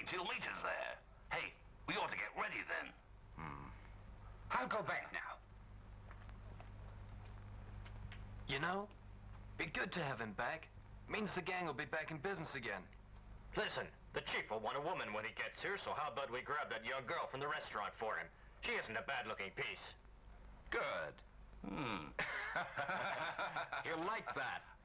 wait till meet us there. Hey, we ought to get ready then. I'll go back now. You know, be good to have him back. Means the gang will be back in business again. Listen, the chief will want a woman when he gets here, so how about we grab that young girl from the restaurant for him? She isn't a bad-looking piece. Good. You like that?